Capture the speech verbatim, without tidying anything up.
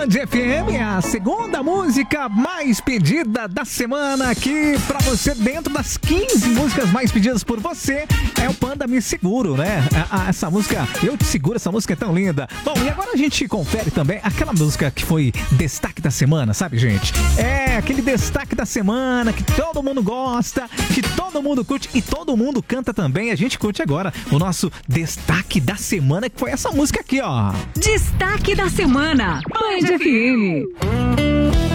Band F M, a segunda música mais pedida da semana aqui pra você, dentro das quinze músicas mais pedidas por você, é o Panda Me Seguro, né? A, a, essa música, Eu Te Seguro, essa música é tão linda. Bom, e agora a gente confere também aquela música que foi destaque da semana, sabe, gente? É, aquele destaque da semana que todo mundo gosta, que todo mundo curte e todo mundo canta também. A gente curte agora o nosso destaque da semana, que foi essa música aqui, ó. Destaque da semana, Band F M.